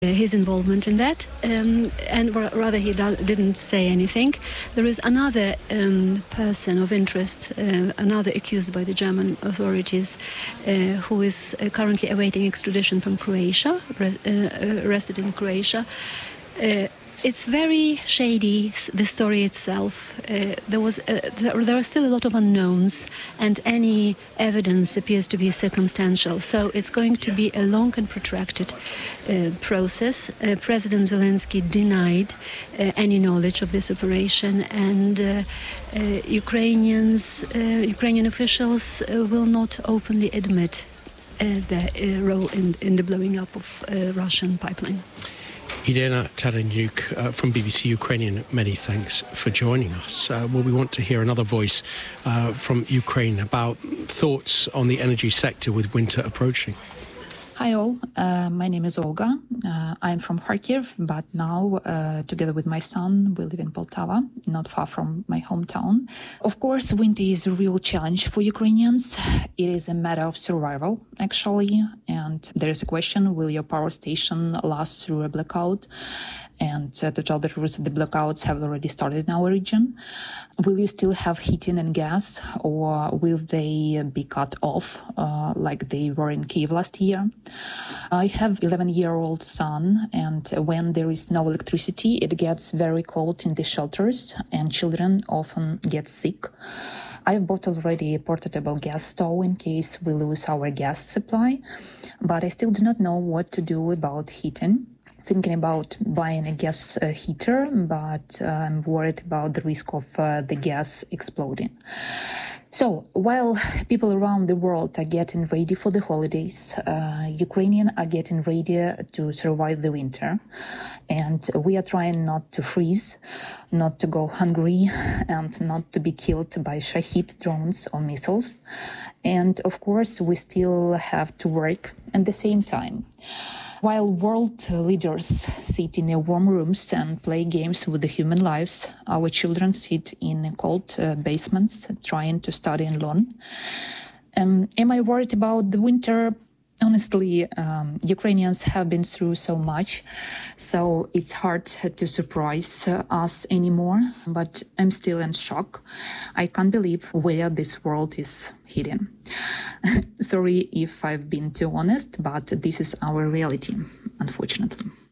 his involvement in that, and rather he didn't say anything. There is another person of interest, another accused by the German authorities, who is currently awaiting extradition from Croatia, arrested in Croatia. It's very shady, the story itself. There are still a lot of unknowns, and any evidence appears to be circumstantial. So it's going to be a long and protracted process. President Zelensky denied any knowledge of this operation, and Ukrainian officials will not openly admit their role in the blowing up of Russian pipeline. Irina Taranjuk from BBC Ukrainian, many thanks for joining us. We want to hear another voice from Ukraine about thoughts on the energy sector with winter approaching. Hi all, my name is Olga. I'm from Kharkiv, but now, together with my son, we live in Poltava, not far from my hometown. Of course, winter is a real challenge for Ukrainians. It is a matter of survival, actually, and there is a question, will your power station last through a blackout? And to tell the truth, the blackouts have already started in our region. Will you still have heating and gas, or will they be cut off like they were in Kyiv last year? I have 11-year-old son, and when there is no electricity, it gets very cold in the shelters, and children often get sick. I've bought already a portable gas stove in case we lose our gas supply, but I still do not know what to do about heating. Thinking about buying a gas heater, but I'm worried about the risk of the gas exploding. So, while people around the world are getting ready for the holidays, Ukrainians are getting ready to survive the winter. And we are trying not to freeze, not to go hungry, and not to be killed by Shahid drones or missiles. And of course, we still have to work at the same time. While world leaders sit in their warm rooms and play games with the human lives, our children sit in cold basements trying to study alone. Am I worried about the winter? Honestly, Ukrainians have been through so much, so it's hard to surprise us anymore, but I'm still in shock. I can't believe where this world is heading. Sorry if I've been too honest, but this is our reality, unfortunately.